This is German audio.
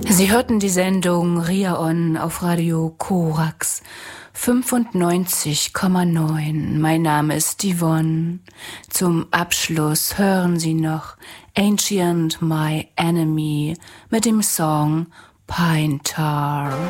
Sie hörten die Sendung Ria On auf Radio Korax 95,9. Mein Name ist Yvonne. Zum Abschluss hören Sie noch Ancient My Enemy mit dem Song Pine Tar.